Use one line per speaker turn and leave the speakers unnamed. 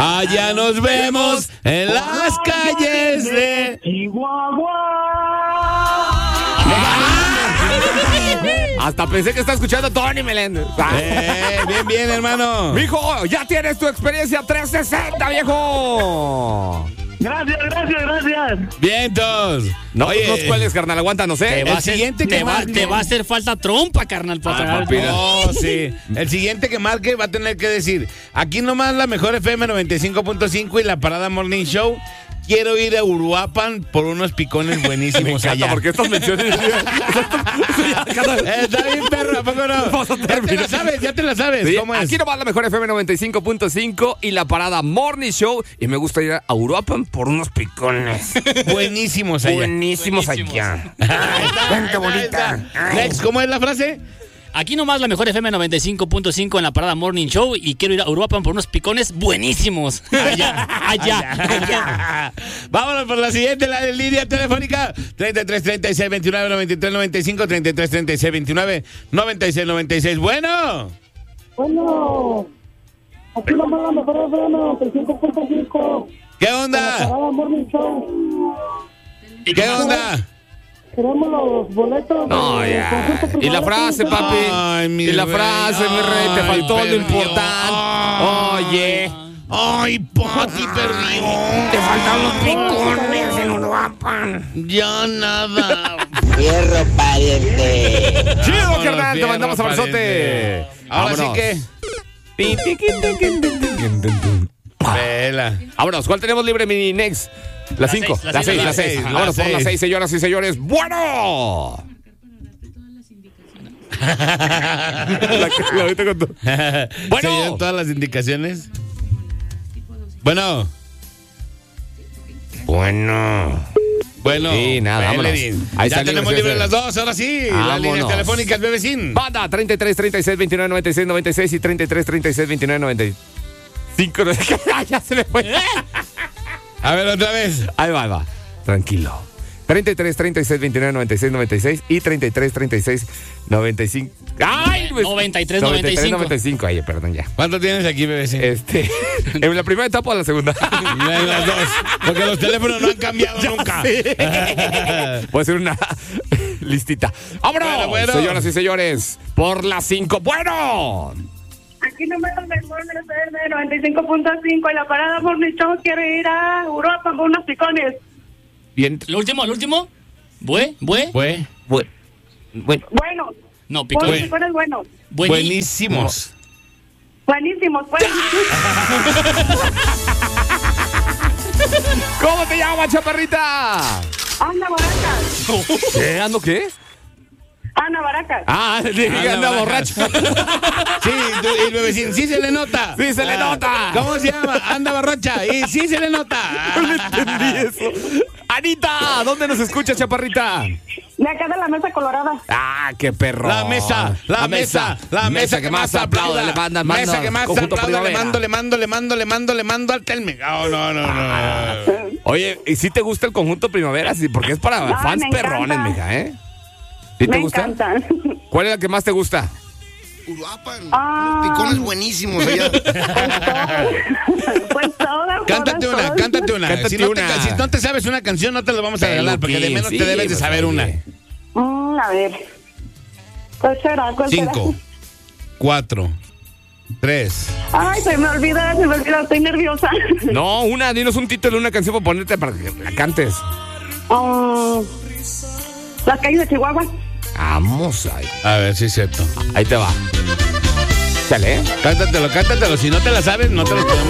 Allá nos vemos en las calles de
Chihuahua.
Hasta pensé que está escuchando Tony Meléndez.
Bien, hermano.
Mijo, ya tienes tu experiencia 360, viejo.
Gracias.
Vientos.
No,
Oye,
no cueles, carnal, aguanta, no sé.
Te va a hacer falta trompa, carnal.
papi, no, sí. El siguiente que marque va a tener que decir: aquí nomás la mejor FM 95.5 y la Parada Morning Show. Quiero ir a Uruapan por unos picones buenísimos allá.
Porque estas menciones.
Está bien, perro, ¿a poco no? Ya te la sabes.
Sí,
¿Cómo es?
aquí nomás la mejor FM 95.5 y la Parada Morning Show. Y me gusta ir a Uruapan por unos picones.
Buenísimos allá.
Buenísimos allá.
Cuánta bonita. Next, ¿cómo es la frase?
Aquí nomás la mejor FM 95.5 en la Parada Morning Show y quiero ir a Uruapan por unos picones buenísimos. Allá.
Vámonos por la siguiente, la de línea telefónica 33 36 29 93 95 33 36 29 96 96. Bueno,
Aquí nomás la mejor FM 95.5.
¿qué
La
onda?
Parada Morning Show.
¿Qué onda?
Queremos los boletos.
No, ya. Y la frase, papi.
Ay, mi
Y la
rey.
frase, mi rey. Te
Ay,
faltó lo
perdió.
importante. Oye.
Ay, Pati, perdió.
Te faltaron los picones en Uruapan.
Ya nada.
Fierro, pariente.
Chido,
Vámonos,
carnal. Te
fierro,
mandamos abrazote.
pariente. Ahora sí
Vámonos.
que. Vela.
Vámonos. ¿Cuál tenemos libre, mi Next? La 5. La 6. Vámonos por la 6, señoras y señores. ¡Bueno! Bueno.
¿Se dieron todas las indicaciones? Bueno.
Sí, nada, vámonos.
Belén.
Ahí
Ya
está
tenemos
libre,
libres las dos, ahora sí. Las
Vámonos.
líneas telefónicas, bebecín.
Banda 33 36 29 96 96 y 33 36 29 95. Ya se me fue.
A ver, otra vez.
Ahí va. Tranquilo. 33 36 29 96 96 y 33 36 95. ¡Ay!
93 95.
95. Ay, perdón, ya.
¿Cuánto tienes aquí, bebecín?
¿En la primera etapa o en la segunda?
En las dos. Porque los teléfonos no han cambiado nunca.
Voy a hacer una listita. ¡Vámonos!
Bueno.
Señoras y señores, por las 5. ¡Bueno!
Aquí nomás la mejor FM 95.5 en la Parada Morning Show. Quiero ir a Europa por unos picones.
Bien.
¿El último? ¿Bue?
Fue
Bueno,
No,
unos
picones.
picones buenos.
buenísimos.
Buenísimos, pues.
¿Cómo te llamas, chaparrita?
Ana Baracas.
¿Qué? ¿Ando qué?
Ana Baracas.
Anda borracha.
Sí, y el bebecín, sí se le nota.
Sí se le nota.
¿Cómo se llama? Anda borracha. Y sí se le nota.
No entendí eso. Anita, ¿dónde nos escuchas, chaparrita?
De acá de la Mesa Colorada.
Ah, qué perro.
La mesa que más aplauda.
Le manda
Mesa que más
Conjunto
aplauda.
Primavera.
Le mando al Telmex. No.
Oye, ¿y si te gusta el Conjunto Primavera? Sí, porque es para
Ay,
fans
me
perrones,
encanta.
mija, ¿eh? ¿Sí te
Me
gusta?
encantan.
¿Cuál es la que más te gusta?
Uruapan.
Ah.
Picones buenísimos allá.
Pues todas.
Cántate una.
Cántate
Si no
una.
no te sabes una canción, no te la vamos a regalar, porque de menos te debes de saber una.
A ver. ¿Cuál será?
5, 4, 3.
Ay, se me olvida, estoy nerviosa.
No, dinos un título de una canción para ponerte para que la cantes.
Las calles de Chihuahua.
Vamos ahí.
A ver, sí es cierto.
Ahí te va. Dale, ¿eh?
Cántatelo. Si no te la sabes, no te lo podemos